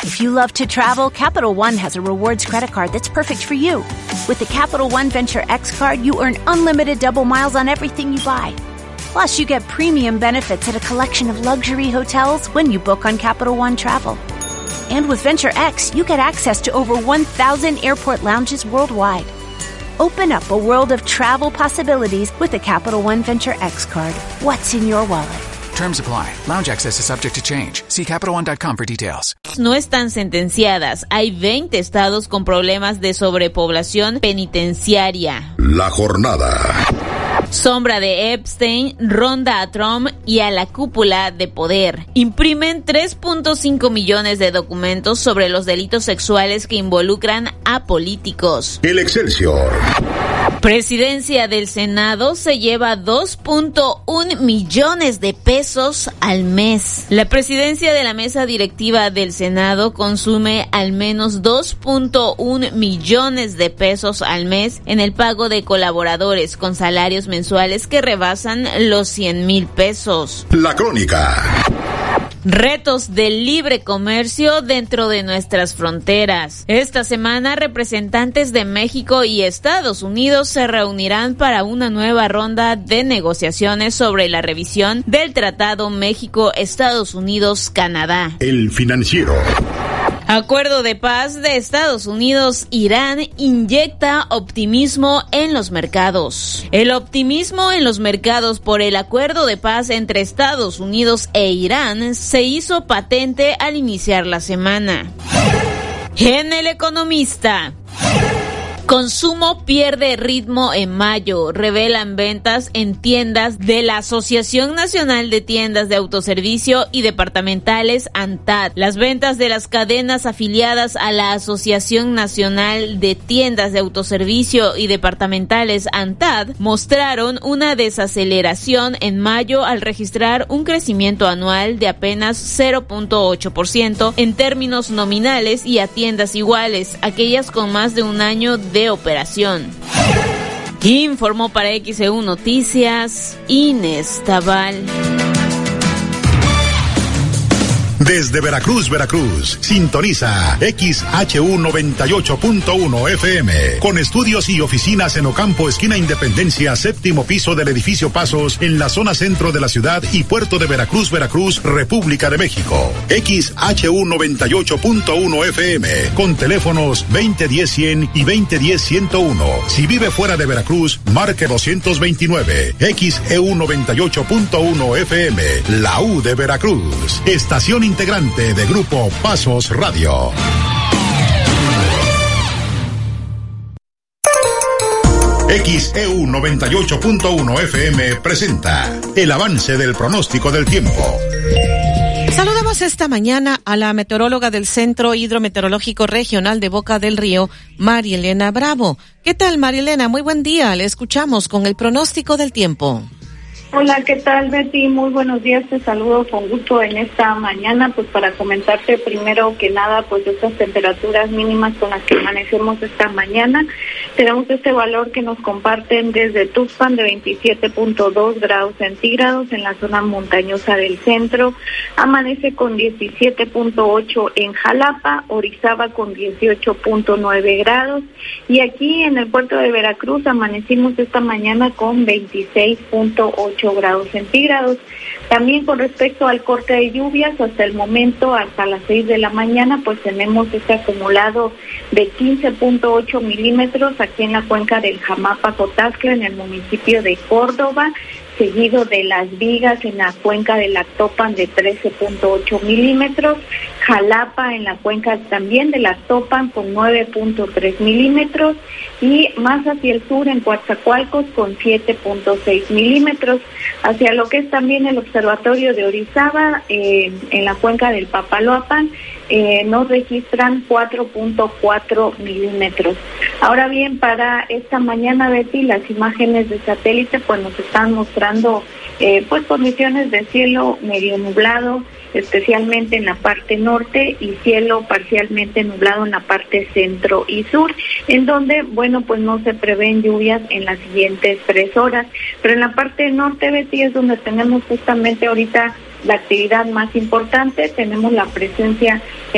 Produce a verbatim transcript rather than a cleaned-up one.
If you love to travel, Capital One has a rewards credit card that's perfect for you. With the Capital One Venture X card, you earn unlimited double miles on everything you buy. Plus, you get premium benefits at a collection of luxury hotels when you book on Capital One Travel. And with Venture X, you get access to over one thousand airport lounges worldwide. Open up a world of travel possibilities with the Capital One Venture X card. What's in your wallet? Terms apply. Lounge access is subject to change. See Capital One dot com for details. No están sentenciadas. Hay veinte estados con problemas de sobrepoblación penitenciaria. La jornada. Sombra de Epstein ronda a Trump y a la cúpula de poder. Imprimen tres punto cinco millones de documentos sobre los delitos sexuales que involucran a políticos. El Excelsior. Presidencia del Senado se lleva dos punto uno millones de pesos al mes. La presidencia de la mesa directiva del Senado consume al menos dos punto uno millones de pesos al mes en el pago de colaboradores con salarios mensuales que rebasan los cien mil pesos. La Crónica. Retos del libre comercio dentro de nuestras fronteras. Esta semana, representantes de México y Estados Unidos se reunirán para una nueva ronda de negociaciones sobre la revisión del Tratado México-Estados Unidos-Canadá. El Financiero. Acuerdo de paz de Estados Unidos-Irán inyecta optimismo en los mercados. El optimismo en los mercados por el acuerdo de paz entre Estados Unidos e Irán se hizo patente al iniciar la semana. En El Economista. Consumo pierde ritmo en mayo, revelan ventas en tiendas de la Asociación Nacional de Tiendas de Autoservicio y Departamentales ANTAD. Las ventas de las cadenas afiliadas a la Asociación Nacional de Tiendas de Autoservicio y Departamentales ANTAD mostraron una desaceleración en mayo al registrar un crecimiento anual de apenas cero punto ocho por ciento en términos nominales y a tiendas iguales, aquellas con más de un año de de operación. Informó para X E U Noticias Inés Tabal. Desde Veracruz, Veracruz, sintoniza X H U noventa y ocho punto uno F M, con estudios y oficinas en Ocampo, esquina Independencia, séptimo piso del edificio Pasos, en la zona centro de la ciudad y puerto de Veracruz, Veracruz, República de México. X H U noventa y ocho punto uno F M, con teléfonos veinte diez cien y veinte diez ciento uno. Si vive fuera de Veracruz, marque doscientos veintinueve. X E U noventa y ocho punto uno F M, la U de Veracruz. Estación integrante de Grupo Pasos Radio. X E U noventa y ocho punto uno F M presenta el avance del pronóstico del tiempo. Saludamos esta mañana a la meteoróloga del Centro Hidrometeorológico Regional de Boca del Río, María Elena Bravo. ¿Qué tal, María Elena? Muy buen día. Le escuchamos con el pronóstico del tiempo. Hola, ¿qué tal, Betty? Muy buenos días, te saludo con gusto en esta mañana, pues para comentarte primero que nada, pues estas temperaturas mínimas con las que amanecemos esta mañana. Tenemos este valor que nos comparten desde Tuxpan de veintisiete punto dos grados centígrados en la zona montañosa del centro, amanece con diecisiete punto ocho en Jalapa, Orizaba con dieciocho punto nueve grados, y aquí en el puerto de Veracruz amanecimos esta mañana con veintiséis punto ocho grados centígrados. También con respecto al corte de lluvias, hasta el momento, hasta las seis de la mañana, pues tenemos este acumulado de quince punto ocho milímetros aquí en la cuenca del Jamapa-Cotaxla, en el municipio de Córdoba, seguido de Las Vigas en la cuenca del Actopan de trece punto ocho milímetros, Jalapa en la cuenca también del Actopan con nueve punto tres milímetros y más hacia el sur en Coatzacoalcos con siete punto seis milímetros. Hacia lo que es también el observatorio de Orizaba, eh, en la cuenca del Papaloapan, eh, nos registran cuatro punto cuatro milímetros. Ahora bien, para esta mañana, Betty, las imágenes de satélite pues nos están mostrando eh, pues condiciones de cielo medio nublado, especialmente en la parte norte, y cielo parcialmente nublado en la parte centro y sur, en donde, bueno, pues no se prevén lluvias en las siguientes tres horas. Pero en la parte norte, Betty, es donde tenemos justamente ahorita la actividad más importante. Tenemos la presencia